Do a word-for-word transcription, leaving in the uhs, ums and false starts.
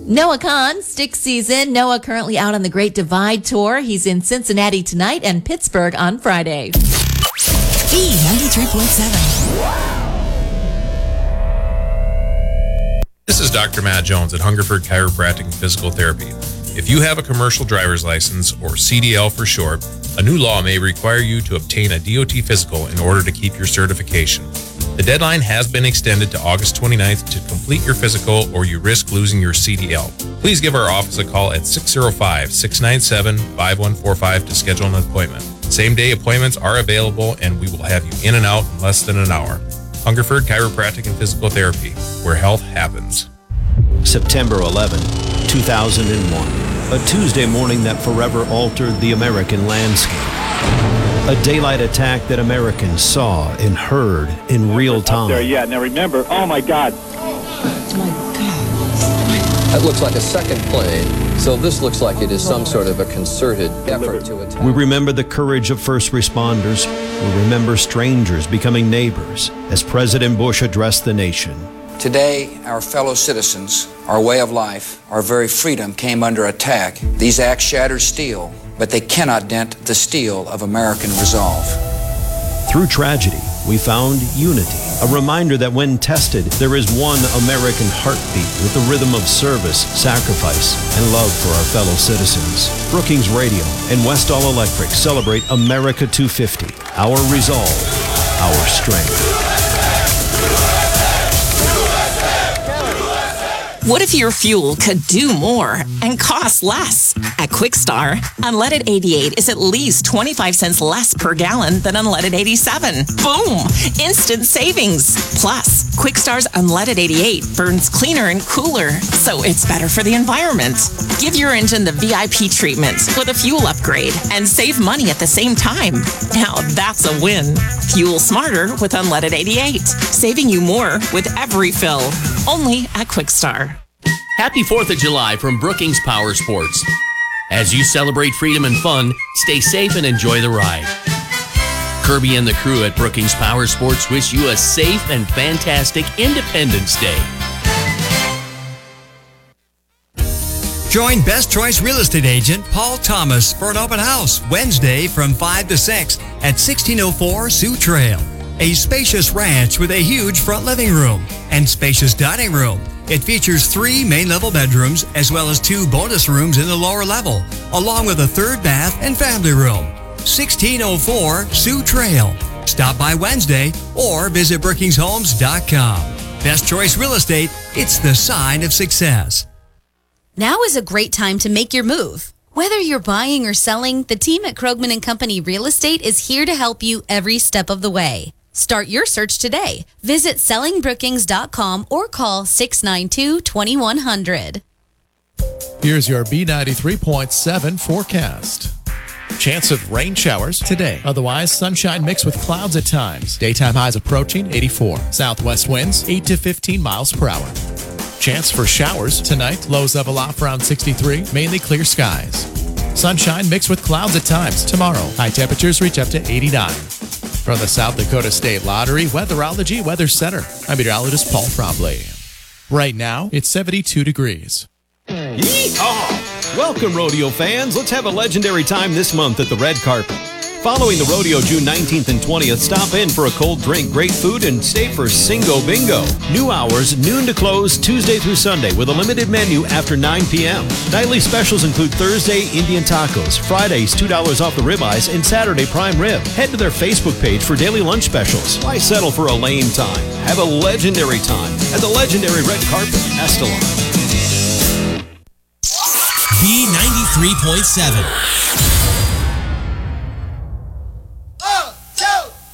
Noah Kahn, Stick Season. Noah currently out on the Great Divide Tour. He's in Cincinnati tonight and Pittsburgh on Friday. B ninety-three point seven. This is Doctor Matt Jones at Hungerford Chiropractic and Physical Therapy. If you have a commercial driver's license, or C D L for short, a new law may require you to obtain a D O T physical in order to keep your certification. The deadline has been extended to August twenty-ninth to complete your physical, or you risk losing your C D L. Please give our office a call at six oh five, six nine seven, five one four five to schedule an appointment. Same-day appointments are available, and we will have you in and out in less than an hour. Hungerford Chiropractic and Physical Therapy, where health happens. September eleventh, two thousand one. A Tuesday morning that forever altered the American landscape. A daylight attack that Americans saw and heard in real time. There, yeah. Now remember, oh my God. Oh my God. That looks like a second plane, so this looks like it is some sort of a concerted effort to attack. We remember the courage of first responders. We remember strangers becoming neighbors as President Bush addressed the nation. Today, our fellow citizens, our way of life, our very freedom came under attack. These acts shattered steel, but they cannot dent the steel of American resolve. Through tragedy, we found unity, a reminder that when tested, there is one American heartbeat with the rhythm of service, sacrifice, and love for our fellow citizens. Brookings Radio and Westall Electric celebrate America two fifty, our resolve, our strength. What if your fuel could do more and cost less? At Quickstar, unleaded eighty-eight is at least twenty-five cents less per gallon than unleaded eighty-seven. Boom! Instant savings. Plus, Quickstar's unleaded eighty-eight burns cleaner and cooler, so it's better for the environment. Give your engine the V I P treatment with a fuel upgrade and save money at the same time. Now that's a win. Fuel smarter with unleaded eighty-eight, saving you more with every fill. Only at Quickstar. Happy fourth of July from Brookings Power Sports. As you celebrate freedom and fun, stay safe and enjoy the ride. Kirby and the crew at Brookings Power Sports wish you a safe and fantastic Independence Day. Join Best Choice Real Estate Agent Paul Thomas for an open house Wednesday from five to six at sixteen oh four Sioux Trail. A spacious ranch with a huge front living room and spacious dining room. It features three main-level bedrooms as well as two bonus rooms in the lower level, along with a third bath and family room. sixteen oh four Sioux Trail. Stop by Wednesday or visit brookings homes dot com. Best Choice Real Estate, it's the sign of success. Now is a great time to make your move. Whether you're buying or selling, the team at Krogman and Company Real Estate is here to help you every step of the way. Start your search today. Visit selling brookings dot com or call six nine two, two one zero zero. Here's your B ninety-three point seven forecast. Chance of rain showers today. Otherwise, sunshine mixed with clouds at times. Daytime highs approaching eighty-four. Southwest winds eight to fifteen miles per hour. Chance for showers tonight. Lows level off around sixty-three. Mainly clear skies. Sunshine mixed with clouds at times. Tomorrow, high temperatures reach up to eighty-nine. From the South Dakota State Lottery Weatherology Weather Center, I'm meteorologist Paul Trombley. Right now, it's seventy-two degrees. Yeehaw! Welcome, rodeo fans. Let's have a legendary time this month at the red carpet. Following the rodeo June nineteenth and twentieth, stop in for a cold drink, great food, and stay for Singo Bingo. New hours, noon to close, Tuesday through Sunday, with a limited menu after nine p.m. Nightly specials include Thursday Indian tacos, Fridays two dollars off the ribeyes, and Saturday prime rib. Head to their Facebook page for daily lunch specials. Why settle for a lame time? Have a legendary time at the legendary red carpet, Estelon. B ninety-three point seven.